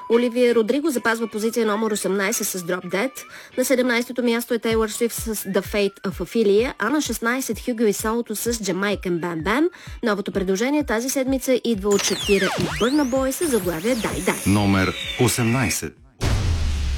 Оливия Родриго запазва позиция номер 18 с Drop Dead. На 17-то място е Тейлор Свифт с The Fate of Ophelia, а на 16 Хюго и Солото с Jamaican Bam Bam. Новото предложение тази седмица идва от Шакира и Burna Boy с заглавие Дай Дай. Номер 18.